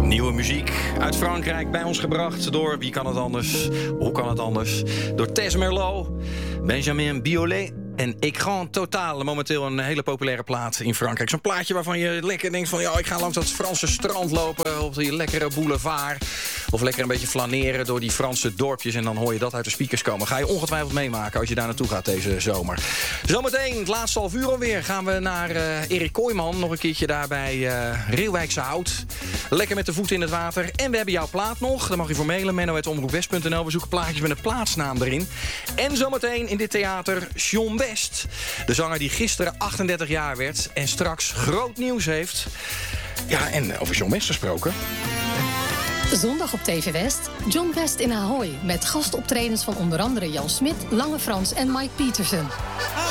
Nieuwe muziek uit Frankrijk bij ons gebracht door, wie kan het anders? Hoe kan het anders? Door Tess Merlot, Benjamin Biolay en Écran Total. Momenteel een hele populaire plaat in Frankrijk. Zo'n plaatje waarvan je lekker denkt van, ja, ik ga langs dat Franse strand lopen op die lekkere boulevard. Of lekker een beetje flaneren door die Franse dorpjes. En dan hoor je dat uit de speakers komen. Ga je ongetwijfeld meemaken als je daar naartoe gaat deze zomer. Zometeen, het laatste half uur alweer, gaan we naar Erik Kooijman. Nog een keertje daar bij Reeuwijkse Hout. Lekker met de voeten in het water. En we hebben jouw plaat nog. Daar mag je voor mailen. menno@omroepwest.nl. We zoeken plaatjes met een plaatsnaam erin. En zometeen in dit theater John West. De zanger die gisteren 38 jaar werd. En straks groot nieuws heeft. Ja, en over John West gesproken. Zondag op TV West, John West in Ahoy. Met gastoptredens van onder andere Jan Smit, Lange Frans en Mike Petersen.